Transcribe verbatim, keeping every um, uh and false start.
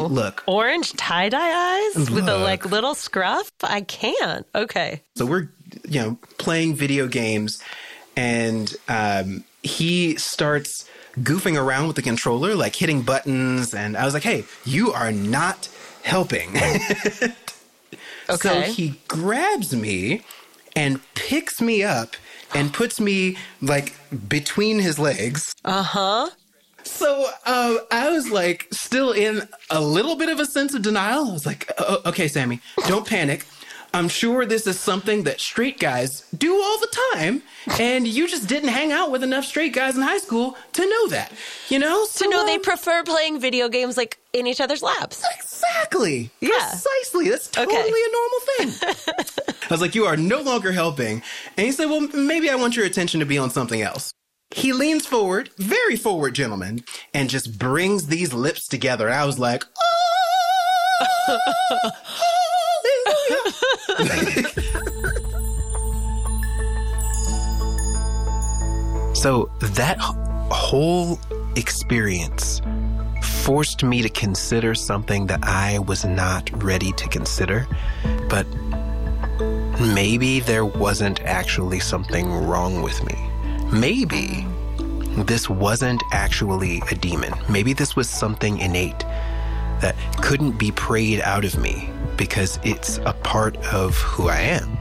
Look. Orange tie-dye eyes with a like little scruff? I can't. Okay. So we're, you know, playing video games, and um, he starts goofing around with the controller, like hitting buttons. And I was like, hey, you are not helping. Okay. So he grabs me and picks me up and puts me like between his legs. Uh-huh. So uh, I was like still in a little bit of a sense of denial. I was like, oh, okay, Sammy, don't panic. I'm sure this is something that straight guys do all the time. And you just didn't hang out with enough straight guys in high school to know that, you know? So, to know um, they prefer playing video games like in each other's laps. Exactly. Yeah. Precisely. That's totally Okay. a normal thing. I was like, you are no longer helping. And he said, well, maybe I want your attention to be on something else. He leans forward, very forward gentleman, and just brings these lips together. And I was like, oh, hallelujah. So that whole experience forced me to consider something that I was not ready to consider. But maybe there wasn't actually something wrong with me. Maybe this wasn't actually a demon. Maybe this was something innate that couldn't be prayed out of me because it's a part of who I am.